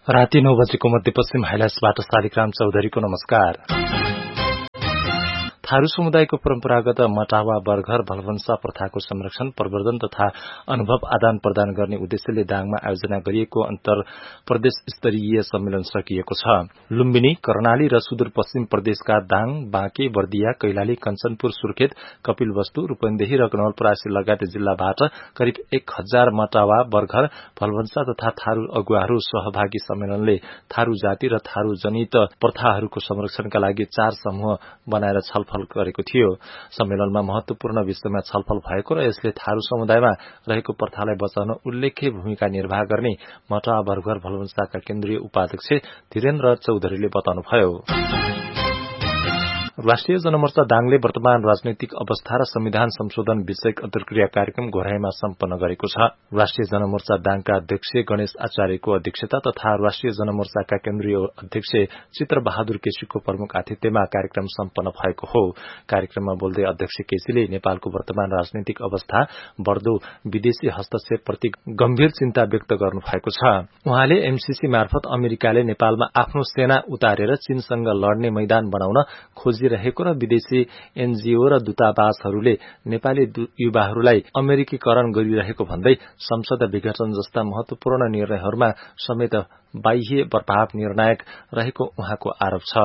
राति 9 बजेको मध्यपश्चिम हाइलाइट्सबाट शालिग्राम चौधरीको नमस्कार। थारू समुदायको परम्परागत मटावा बरघर भलभन्सा प्रथाको संरक्षण प्रवर्धन तथा अनुभव आदान प्रदान गर्ने उद्देश्यले दाङमा आयोजना गरिएको अन्तर प्रदेश स्तरीय सम्मेलन सकिएको छ। लुम्बिनी, कर्णाली र सुदूरपश्चिम प्रदेशका दाङ, बाँके, बर्दिया, कैलाली, कञ्चनपुर, सुर्खेत, कपिलवस्तु, रूपन्देही र नवलपरासी लगायत जिल्लाबाट करिब 1000 मटावा बरघर भलभन्सा तथा थारू अगुवाहरू सहभागी सम्मेलनले थारू जाति र थारू जनित प्रथाहरूको संरक्षणका लागि 4 समूह बनाएर छलफल गरेको थियो। सम्मेलनमा महत्वपूर्ण विषयमा छलफल भएको र यसले थारू समुदायमा रहेको प्रथालाई बचाउन उल्लेख्य भूमिका निर्वाह गर्ने मटावा बरघर भलभन्साका केन्द्रीय उपाध्यक्ष धीरेन्द्र चौधरीले बताउनुभयो। राष्ट्रिय जनमोर्चा दाङले वर्तमान राजनैतिक अवस्था र संविधान संशोधन विषयक अन्तर्क्रिया कार्यक्रम घोराईमा सम्पन्न गरेको छ। राष्ट्रिय जनमोर्चा दाङका अध्यक्ष गणेश आचार्यको अध्यक्षता तथा राष्ट्रिय जनमोर्चाका केन्द्रीय अध्यक्ष चित्र बहादुर केसीको प्रमुख आतिथ्यमा कार्यक्रम सम्पन्न भएको हो। कार्यक्रममा बोल्दै अध्यक्ष केसीले नेपालको वर्तमान राजनैतिक अवस्था, बढ़दो विदेशी हस्तक्षेप प्रति गम्भीर चिन्ता व्यक्त गर्नु भएको छ। उहाँले एमसीसी मार्फत अमेरिकाले नेपालमा आफ्नो सेना उतारेर चीनसँग लड्ने मैदान बनाउन खोजिरहेको र विदेशी एनजीओ र दूतावासहरूले नेपाली युवाहरूलाई अमेरिकीकरण गरिरहेको भन्दै संसद विघटन जस्ता महत्वपूर्ण निर्णयहरूमा समेत बाह्य प्रभाव निर्णायक रहेको उहाँको आरोप छ।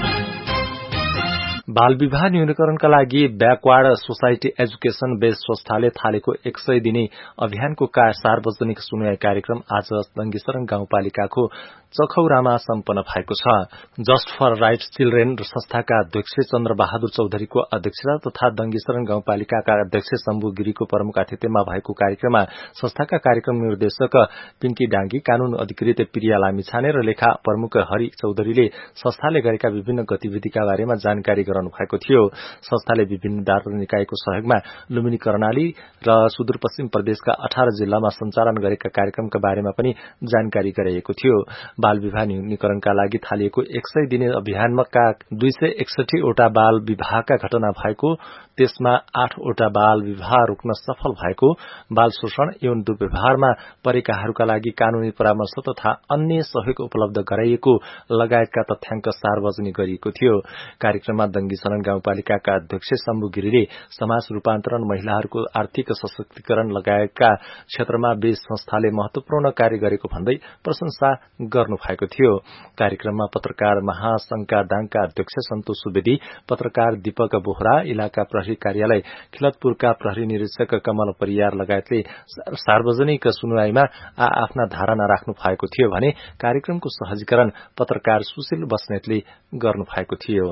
बाल विवाह न्यूनीकरणका लागि ब्याकवार्ड सोसाइटी एजुकेशन बेस संस्थाले थालेको 100 दिने अभियानको सार्वजनिक सुनवाई कार्यक्रम आज दंगीसरन गाउँपालिकाको चखौरामा सम्पन्न भएको छ। जस्ट फर राइट चिल्ड्रेन संस्थाका अध्यक्ष चन्द्र बहादुर चौधरीको अध्यक्षता तथा दंगीसरन गाउँपालिकाका अध्यक्ष शम्भु गिरीको प्रमुख आतिथ्यमा भएको कार्यक्रममा संस्थाका कार्यक्रम निर्देशक पिंकी डांगी, कानून अधिकृत प्रिया लामिछाने र लेखा प्रमुख हरि चौधरीले संस्थाले गरेका विभिन्न गतिविधिका बारेमा जानकारी गराउनु भएको थियो। संस्थाले विभिन्न दार्चुनिक निकायको सहयोगमा लुम्बिनी, कर्णाली र सुदूरपश्चिम प्रदेशका 18 जिल्लामा सञ्चालन गरेका कार्यक्रमका बारेमा पनि जानकारी गराइएको थियो। बाल विवाह न्यूनीकरणका लागि थालिएको 100 दिने अभियानमा 261 वटा बाल विवाहका घटना भएको, त्यसमा 8 वटा बाल विवाह रोक्न सफल भएको, बाल शोषण यौन दुर्व्यवहारमा परेकाहरूका लागि कानूनी परामर्श तथा अन्य सहयोग उपलब्ध गराइएको लगायतका तथ्याङ्क सार्वजनिक गरिएको थियो। कार्यक्रममा दंगीसरन गाउँपालिकाका अध्यक्ष शम्भु गिरीले समाज रूपान्तरण, महिलाहरूको आर्थिक सशक्तिकरण लगायतका क्षेत्रमा बेस संस्थाले महत्वपूर्ण कार्य गरेको भन्दै प्रशंसा गर्नु भएको थियो। कार्यक्रममा पत्रकार महासंघका दाङका अध्यक्ष सन्तोष सुवेदी, पत्रकार दीपक बोहरा, इलाका प्रहरी कार्यालय खिलतपुरका प्रहरी निरीक्षक कमल परियार लगायतले सार्वजनिक सुनवाईमा आफ्ना धारणा राख्नु भएको थियो भने कार्यक्रमको सहजीकरण पत्रकार सुशील बस्नेतले गर्नु भएको थियो।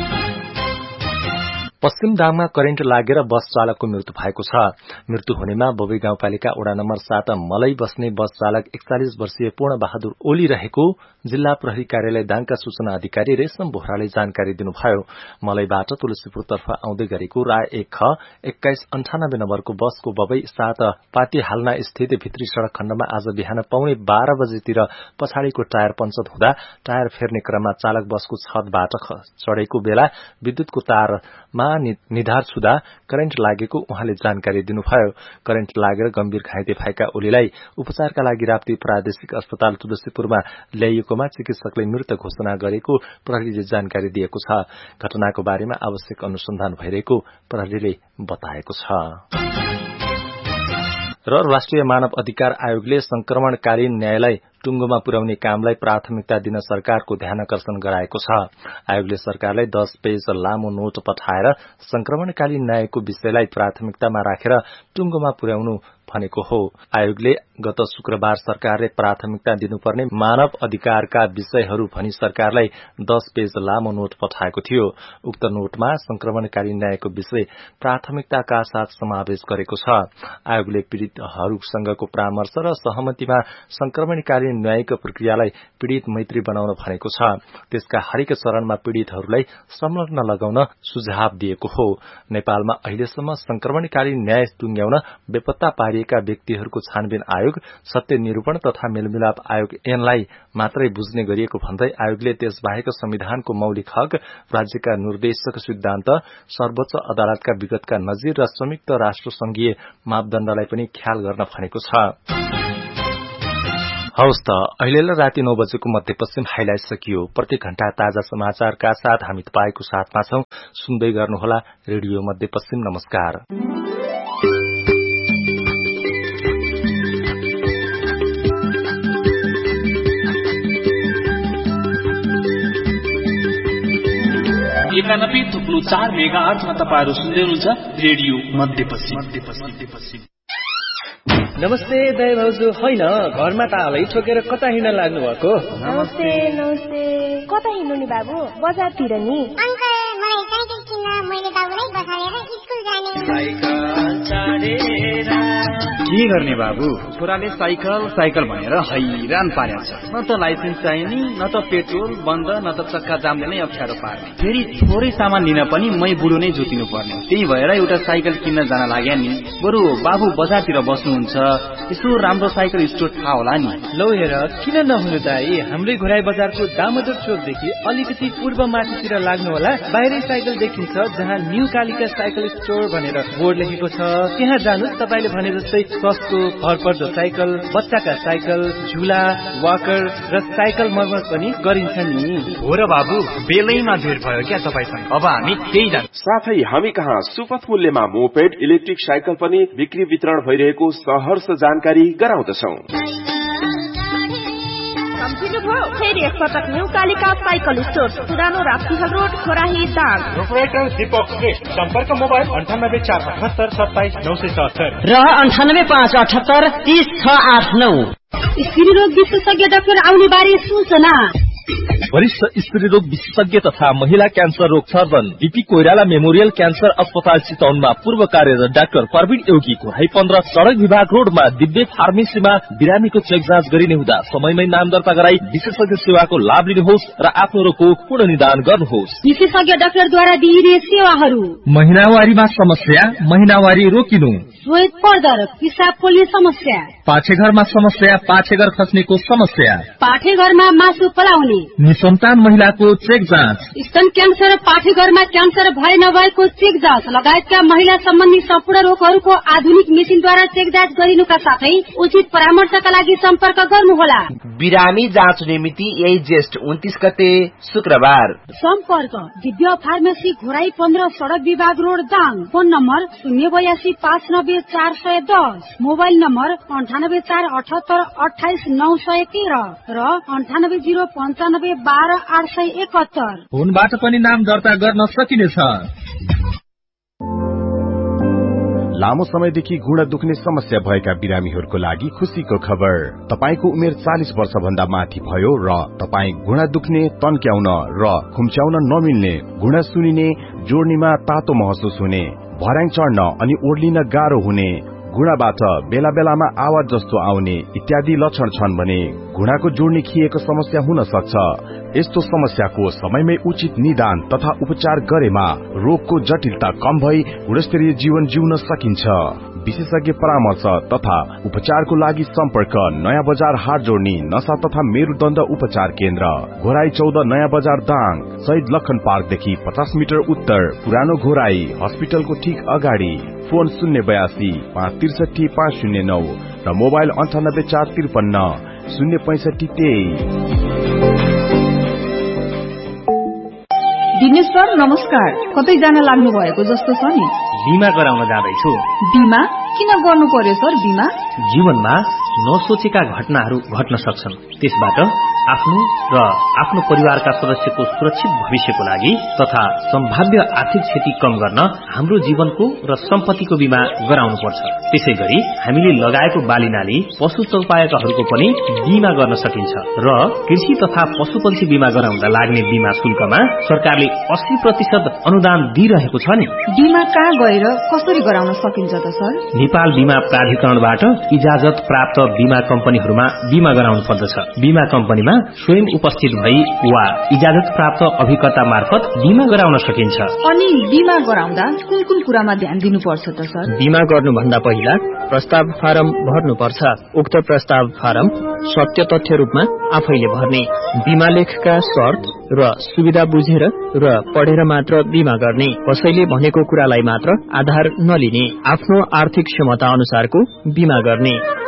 पश्चिम दाङमा करेन्ट लागेर बस चालकको मृत्यु भएको छ। मृत्यु हुनेमा बबई गाउँपालिका वडा नम्बर 7 मलै बस्ने बस चालक 41 वर्षीय पूर्ण बहादुर ओली रहेको जिल्ला प्रहरी कार्यालय दाङका सूचना अधिकारी रेशम बोहराले जानकारी दिनुभयो। मलैबाट तुलसीपुरतर्फ आउँदै गरेको राय 1 ख 2198 नम्बरको बसको बबई 7 पाटी हालना स्थित भित्री सड़क खण्डमा आज बिहान पौने 12 बजेतिर पछाडिको टायर पञ्चर हुँदा टायर फेर्ने क्रममा चालक बसको छतबाट चढेको बेला विद्युतको तारमा निधार छुँदा करेन्ट लागेको उहाँले जानकारी दिनुभयो। करेन्ट लागेर गम्भीर घाइते भएका ओलीलाई उपचारका लागि राप्ती प्रादेशिक अस्पताल तुलसीपुरमा ल्याइएकोमा चिकित्सकले मृत घोषणा गरेको प्रहरीले जानकारी दिएको छ। घटनाको बारेमा आवश्यक अनुसन्धान भइरहेको प्रहरीले बताएको छ। र राष्ट्रिय मानव अधिकार आयोगले संक्रमणकालीन न्यायलाई टुंगोमा पुर्याउने कामलाई प्राथमिकता दिन सरकारको ध्यानकर्षण गराएको छ। आयोगले सरकारलाई 10 पेज लामो नोट पठाएर संक्रमणकालीन न्यायको विषयलाई प्राथमिकतामा राखेर टुंगोमा पुर्याउनु भनेको हो। आयोगले गत शुक्रबार सरकारले प्राथमिकता दिनुपर्ने मानव अधिकारका विषयहरू भनी सरकारलाई 10 पेज लामो नोट पठाएको थियो। उक्त नोटमा संक्रमणकालीन न्यायको विषय प्राथमिकताका साथ समावेश गरेको छ। आयोगले पीड़ितहरूसँगको परामर्श र सहमतिमा संक्रमणकालीन न्यायिक प्रक्रियालाई पीड़ित मैत्री बनाउन भनेको छ। त्यसका हरेक चरणमा पीड़ितहरूलाई संलग्न लगाउन सुझाव दिएको हो। नेपालमा अहिलेसम्म संक्रमणकालीन न्याय टुंग्याउन बेपत्ता पारिएका व्यक्तिहरूको छानबिन आयोग, सत्य निरूपण तथा मेलमिलाप आयोग ऐनलाई मात्रै बुझ्ने गरिएको भन्दै आयोगले त्यसबाहेक संविधानको मौलिक हक, राज्यका निर्देशक सिद्धान्त, सर्वोच्च अदालतका विगतका नजिर र संयुक्त राष्ट्र संघीय मापदण्डलाई पनि ख्याल गर्न भनेको छ। हवस् त, अहिले राति 9 बजेको मध्यपश्चिम हाइलाइट सकियो। प्रत्येक घण्टा ताजा समाचारका साथ हामी तपाईको साथमा छौं। सुन्दै गर्नुहोला रेडियो मध्यपश्चिम। नमस्कार। एकानब्बे थुप्रो 4 मेगाहर्जमा तपाईहरु सुन्दै हुनुहुन्छ रेडियो मध्यपश्चिम। नमस्ते दाइ भाउजू, होइन घरमा तालै ठोकेर कता हिँड्न लाग्नु भएको? नमस्ते कता हिँड्नु नि बाबु? बजारतिर नि। अंकल मलाई साइकल किन्न मैले बाबुलाई बसालेर स्कुल जाने। साइकल चढेर के गर्ने बाबु? छोराले साइकल भनेर हैरान पारेको छ। न त लाइसेन्स चाहिने, न त पेट्रोल बन्द, न त चक्का जामले नै अप्ठ्यारो पार्ने। फेरि थोरै सामान लिन पनि मै बुढो नै जोतिनु पर्ने। त्यही भएर एउटा साइकल किन्न जान लाग्या नि। बरु बाबु बजारतिर बस्नुहुन्छ, यसो राम्रो साइकल स्टोर थाहा होला नि। लौ हेर, किन नहुनु दाइ? हाम्रै घोराई बजारको दामोदर चोकदेखि अलिकति पूर्व माथितिर लाग्नु होला। बाहिरै साइकल देखिन्छ, जहाँ न्यू कालिका साइकल स्टोर भनेर बोर्ड लेखेको छ। त्यहाँ जानुस्, तपाईले भने जस्तै सस्तो भरपर्दो साइकल, बच्चाका साइकल, झुला, वाकर र साइकल मर्मत पनि गरिन्छ नि। हो र बाबु, बेलैमा भेट भयो क्या तपाईसँग। अब हामी त्यही जान्छौँ। साथै हामी कहाँ सुपथ मूल्यमा मोपेड, इलेक्ट्रिक साइकल पनि बिक्री वितरण भइरहेको सहर्ष जानकारी गराउँदछौं। फेरि एकपटक न्यू कालिका साइकल स्टोर, पुरानो राप्तीहल रोड, खोराही दाङ। प्रोपराइटर दीपक श्रेष्ठ। सम्पर्क मोबाइल 984778 974 र 9858830689। स्त्री रोग विशेषज्ञ डाक्टर आउने बारे सूचना। वरिष्ठ स्त्री रोग विशेषज्ञ तथा महिला क्यान्सर रोग surgeon BP Koirala memorial cancer अस्पताल चितवनमा पूर्व कार्यरत डाक्टर प्रवीण योगीको 15 सड़क विभाग रोडमा दिव्य फार्मेसीमा बिरामीको चेक जाँच गरिने हुँदा समयमै नाम दर्ता गराई विशेषज्ञ सेवाको लाभ लिनुहोस् र आफ्नो रोगको पूर्ण निदान गर्नुहोस्। विशेषज्ञ डाक्टरद्वारा दिइने सेवाहरू: महिनावारीमा समस्या, महिनावारी रोकिनु, श्वेत पर्दर, पिसाब पोल्ने समस्या, पाठेघरमा समस्या, पाठेघर खस्नेको समस्या, पाठेघरमा मासु पलाउने, निसन्तान महिलाको चेक जाँच, स्तन क्यान्सर, पाठेघरमा क्यान्सर भए नभएको चेक जाँच लगायतका महिला सम्बन्धी सम्पूर्ण रोगहरूको आधुनिक मेसिनद्वारा चेक जाँच गरिनुका साथै उचित परामर्शका लागि सम्पर्क गर्नुहोला। बिरामी जाँच्ने मिति यही ज्येष्ठ 29 गते शुक्रबार। सम्पर्क दिव्य फार्मेसी घोराई 15 सड़क विभाग road Dang. Phone number 082590410, mobile number 9848782913 र 9805912871। फोनबाट पनि नाम दर्ता गर्न सकिनेछ। लामो समयदेखि घुँडा दुख्ने समस्या भएका बिरामीहरूको लागि खुशीको खबर। तपाईको उमेर 40 वर्ष भन्दा माथि भयो र तपाई घुँडा दुख्ने, तन्क्याउन र खुम्च्याउन नमिल्ने, घुँडा सुनिने, जोड्नीमा तातो महसुस हुने, भर्याङ चढ्न अनि ओर्लिन गाह्रो हुने, घुँडाबाट बेला बेलामा आवाज जस्तो आउने इत्यादि लक्षण छन् भने घुँडाको जोड्नी खिएको समस्या हुन सक्छ। यस्तो समस्याको समयमै उचित निदान तथा उपचार गरेमा रोगको जटिलता कम भई गुणस्तरीय जीवन जिउन सकिन्छ। विशेषज्ञ परामर्श तथा उपचारको लागि सम्पर्क नयाँ बजार हाट जोड्नी नशा तथा मेरुदण्ड उपचार केन्द्र, घोराई 14 नयाँ बजार दाङ, शहीद लखन पार्कदेखि 50 मिटर उत्तर, पुरानो घोराई हस्पिटलको ठीक अगाडि। फोन 082 563 509 र मोबाइल 98453 06523। दिनेश सर नमस्कार। कतै जान लाग्नु भएको जस्तो छ नि? बिमा गराउन जाँदैछु। बिमा किन गर्नु पर्यो सर? बिमा जीवनमा नसोचेका घटनाहरू घट्न सक्छन्। त्यसबाट आफ्नो र आफ्नो परिवारका सदस्यको सुरक्षित भविष्यको लागि तथा सम्भाव्य आर्थिक क्षति कम गर्न हाम्रो जीवनको र सम्पत्तिको बिमा गराउनुपर्छ। त्यसैगरी हामीले लगाएको बालीनाली, पशु चौपायकहरूको पनि बिमा गर्न सकिन्छ र कृषि तथा पशुपन्छी बिमा गराउँदा लाग्ने बिमा शुल्कमा सरकारले 80% अनुदान दिइरहेको छ नि। बिमा कहाँ गएर कसरी गराउन सकिन्छ त सर? नेपाल बिमा प्राधिकरणबाट इजाजत प्राप्त बिमा कम्पनीहरूमा बिमा गराउनु पर्दछ। बिमा कम्पनीमा स्वयं उपस्थित भई वा इजाजत प्राप्त अभिकर्ता मार्फत बिमा गराउन सकिन्छ। अनि बिमा गराउँदा कुन कुन कुरामा ध्यान दिनुपर्छ त सर? बिमा गर्नुभन्दा पहिला प्रस्ताव फारम भर्नुपर्छ। उक्त प्रस्ताव फारम सत्य तथ्य रूपमा आफैले भर्ने, बिमा लेखका शर्त र सुविधा बुझेर र पढेर मात्र बिमा गर्ने, कसैले भनेको कुरालाई मात्र आधार नलिने, आफ्नो आर्थिक क्षमता अनुसारको बिमा गर्ने, सकेसम्म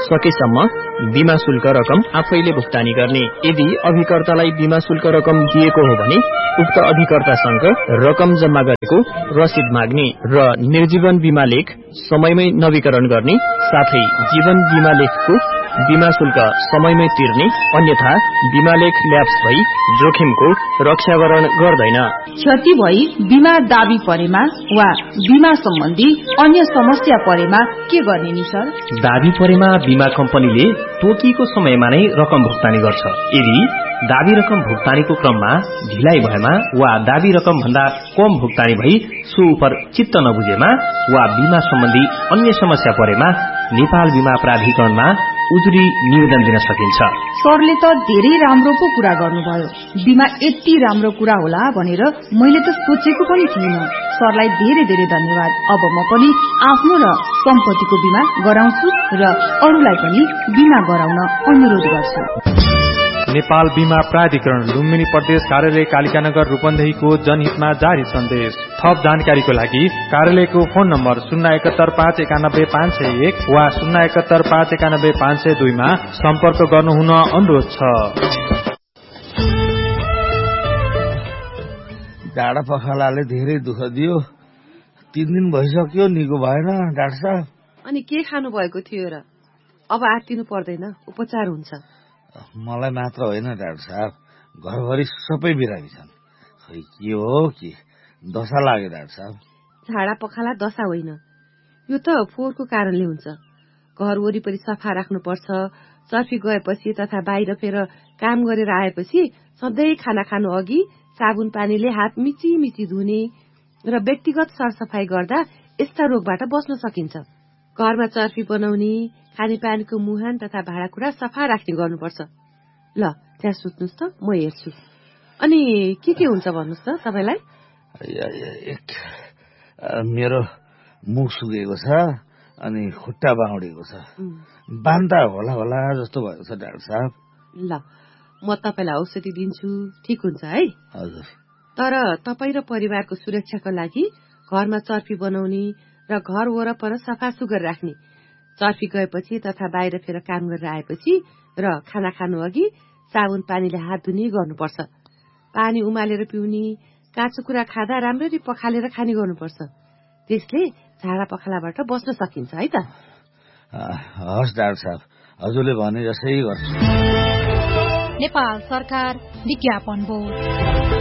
सम्म बीमा शुल्क रकम आफैले भुक्तानी गर्ने। यदि अभिकर्तालाई बीमा शुल्क रकम दिएको हो भने उक्त अभिकर्तासँग रकम जम्मा गरेको रसिद माग्ने र निर्जीवन बीमा लेख समयमै नवीकरण गर्ने, साथै जीवन बीमा लेखको बीमा शुल्क समयमै तिर्ने, अन्यथा बीमा लेख ल्याप्स भई जोखिमको रक्षावरण गर्दैन। क्षति भई बीमा दाबी परेमा वा बीमा सम्बन्धी अन्य समस्या परेमा के गर्ने नि सर? दाबी परेमा बीमा कम्पनीले तोकिएको समयमा नै रकम भुक्तानी गर्छ। यदि दाबी रकम भुक्तानीको क्रममा ढिलाइ भएमा वा दाबी रकम भन्दा कम भुक्तानी भई सो उपर चित्त नबुझेमा वा बीमा सम्बन्धी अन्य समस्या परेमा नेपाल बीमा प्राधिकरणमा उजुरी निवेदन दिन सकिन्छ। सरले त धेरै राम्रो पो कुरा गर्नुभयो। बीमा यति राम्रो कुरा होला भनेर मैले त सोचेको पनि थिइन। सरलाई धेरै धेरै धन्यवाद। अब म पनि आफ्नो र सम्पत्तिको बीमा गराउँछु र अरूलाई पनि बीमा गराउन अनुरोध गर्छु। नेपाल बीमा प्राधिकरण लुम्बिनी प्रदेश कार्यालय कालिकानगर रूपन्देहीको जनहितमा जारी सन्देश। थप जानकारीको लागि कार्यालयको फोन नम्बर 071591501 वा 071591502 मा सम्पर्क गर्नुहुन अनुरोध छ। जाडा पखालाले धेरै दुःख दियो। 3 दिन भइसक्यो, निको भएन डाक्टर साहब। अनि के खानु भएको थियो र? अब आत्तिनु पर्दैन, उपचार हुन्छ। मलाई मात्र होइन डाक्टर साहब, घरभरि सबै बिरामी छन्। खै के हो कि दशा लाग्यो डाक्टर साहब। झाडा पखाला दशा होइन, यो त फोहोरको कारणले हुन्छ। घर वरिपरि सफा राख्नुपर्छ। चर्फी गएपछि तथा बाहिर फेर काम गरेर आएपछि सधैँ खाना खानु अघि साबुन पानीले हात मिची मिची धुने र व्यक्तिगत सरसफाई गर्दा यस्ता रोगबाट बच्न सकिन्छ। घरमा चर्फी बनाउने, खानेपानीको मुहान तथा भाँडाकुँडा सफा राख्ने गर्नुपर्छ। ल त्यहाँ सुत्नुहोस् त, म हेर्छु। अनि के हुन्छ भन्नुहोस् त तपाईँलाई? मेरो मुख सुकेको छ, अनि खुट्टा बाउडेको छ। बान्ता होला होला जस्तो भएको छ डाक्टर साहब। ल म तपाईँलाई औषधि दिन्छु, ठिक हुन्छ है? हजुर। तर तपाईँ र परिवारको सुरक्षाको लागि घरमा चर्फी बनाउने र घर वरपर सफा सुग्घर राख्ने, चर्फी गएपछि तथा बाहिर फेर काम गरेर आएपछि र खाना खानु अघि साबुन पानीले हात धुने गर्नुपर्छ। पानी उमालेर पिउने, काँचो कुरा खाँदा राम्ररी पखालेर खाने गर्नुपर्छ। त्यसले झाडा पखालाबाट बच्न सकिन्छ है त। हस् डाक्टर साहब, हजुरले भने जसै गर्छु। नेपाल सरकार विज्ञापन बोर्ड।